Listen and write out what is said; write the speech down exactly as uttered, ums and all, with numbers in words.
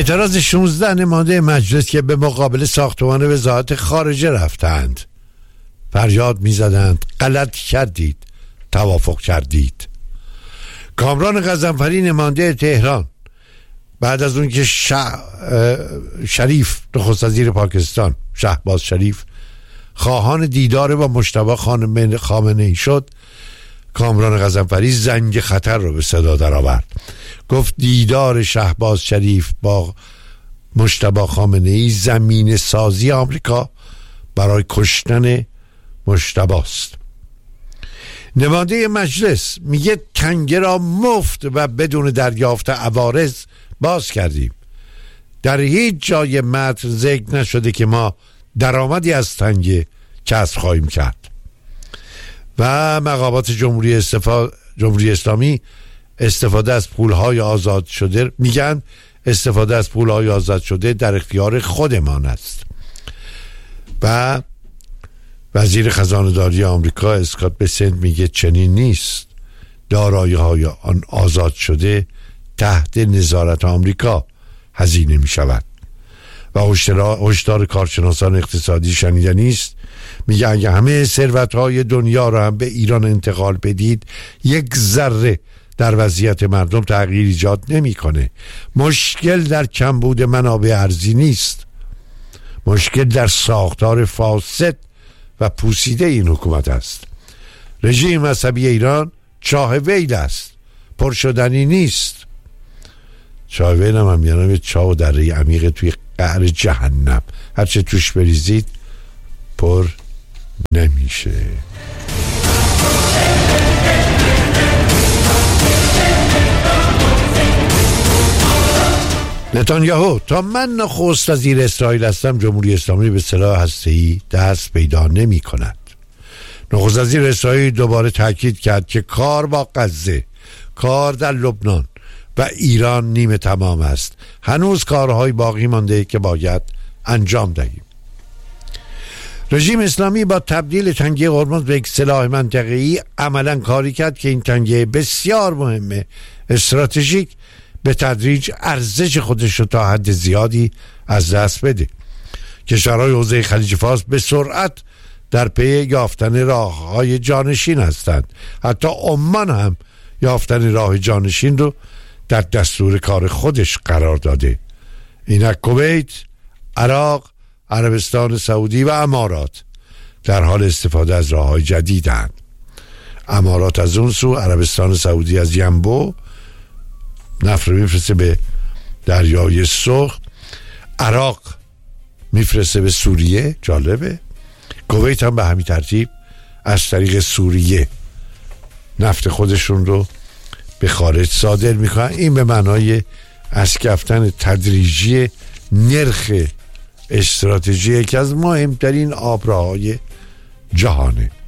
اعتراض شانزده نماینده مجلس که به مقابل ساختمان وزارت خارجه رفتند فریاد می زدند غلط کردید، توافق کردید. کامران غضنفری نماینده تهران بعد از اون که شریف نخست وزیر پاکستان شهباز شریف خواهان دیدار با مجتبی خامنه ای شد، کامران غضنفری زنگ خطر رو به صدا درآورد. گفت دیدار شهباز شریف با مجتبی خامنه ای زمین سازی آمریکا برای کشتن مجتبی است. نماینده مجلس میگه تنگه را مفت و بدون دریافت عوارض باز کردیم. در هیچ جای متن ذکر نشده که ما درآمدی از تنگه کسب خواهیم کرد. و مقامات جمهوری استفاده جمهوری اسلامی استفاده از پولهای آزاد شده میگن استفاده از پولهای آزاد شده در اختیار خودمان است. و وزیر خزانه داری آمریکا اسکات بسنت میگه چنین نیست. دارایی های آن آزاد شده تحت نظارت آمریکا هزینه می شود. و هشدار کارشناسان اقتصادی شنیدنی است. میگه اگه همه ثروت های دنیا را هم به ایران انتقال بدید یک ذره در وضعیت مردم تغییر ایجاد نمیکنه. مشکل در کمبود منابع ارزی نیست، مشکل در ساختار فاسد و پوسیده این حکومت است. رژیم مذهبی ایران چاه ویل است، پرشدنی نیست. چاه ویل هم هم یعنی چاه و دره عمیق توی قعر جهنم، هرچه توش بریزید پر نمیشه. نتانیاهو تا من نخست وزیر اسرائیل هستم جمهوری اسلامی به سلاح هسته‌ای دست پیدا نمی کند. نخست وزیر اسرائیل دوباره تاکید کرد که کار با غزه، کار در لبنان و ایران نیمه تمام است. هنوز کارهای باقی مانده که باید انجام دهیم. رژیم اسلامی با تبدیل تنگه هرمز به یک سلاح منطقه‌ای عملاً کاری کرد که این تنگه بسیار مهمه استراتژیک به تدریج ارزش خودش رو تا حد زیادی از دست بده. کشورهای حوزه خلیج فارس به سرعت در پی یافتن راههای جانشین هستند. حتی عمان هم یافتن راه جانشین رو در دستور کار خودش قرار داده. اینک کویت، عراق، عربستان سعودی و امارات در حال استفاده از راههای جدیدند. امارات از اون سو، عربستان سعودی از ینبو نفت رو میفرسته به دریای سرخ، عراق میفرسته به سوریه. جالبه. کویت هم به همین ترتیب از طریق سوریه نفت خودشون رو به خارج صادر میکنن. این به معنای اسکفتن تدریجی نرخ استراتژی یکی از مهمترین آبراهای جهانه.